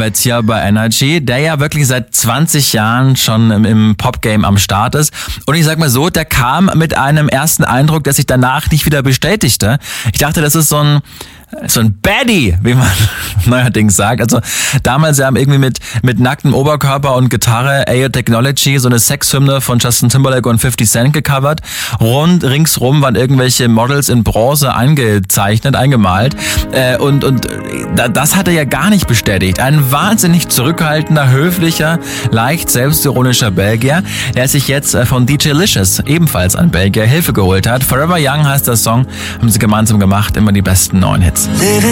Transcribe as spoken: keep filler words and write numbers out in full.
jetzt hier bei Energy, der ja wirklich seit zwanzig Jahren schon im, im Pop-Game am Start ist. Und ich sag mal so, der kam mit einem ersten Eindruck, der sich danach nicht wieder bestätigte. Ich dachte, das ist so ein so ein Baddie, wie man neuerdings sagt. Also damals ja irgendwie mit mit nacktem Oberkörper und Gitarre A O Technology, so eine Sexhymne von Justin Timberlake und fifty Cent gecovert. Rund ringsrum waren irgendwelche Models in Bronze eingezeichnet, eingemalt. Äh, und und das hat er ja gar nicht bestätigt. Ein wahnsinnig zurückhaltender, höflicher, leicht selbstironischer Belgier, der sich jetzt von D J Licious, ebenfalls ein Belgier, Hilfe geholt hat. Forever Young heißt der Song, haben sie gemeinsam gemacht, immer die besten neuen Hits.